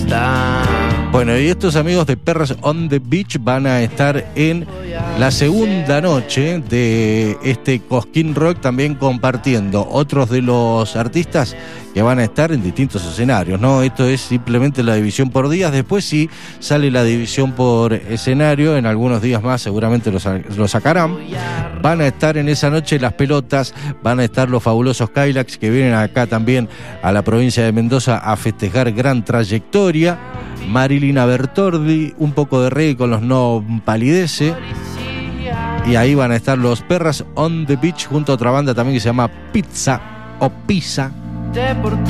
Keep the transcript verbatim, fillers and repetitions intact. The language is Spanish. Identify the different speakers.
Speaker 1: está.
Speaker 2: Bueno, y estos amigos de Perras on the Beach van a estar en la segunda noche de este Cosquín Rock, también compartiendo otros de los artistas que van a estar en distintos escenarios, ¿no? Esto es simplemente la división por días. Después sí sale la división por escenario, en algunos días más seguramente lo, lo sacarán. Van a estar en esa noche Las Pelotas, van a estar los fabulosos Kylax, que vienen acá también a la provincia de Mendoza a festejar gran trayectoria. Marilina Bertordi, un poco de reggae con los No Palidece. Y ahí van a estar los Perras on the Beach junto a otra banda también que se llama Pizza o Pizza.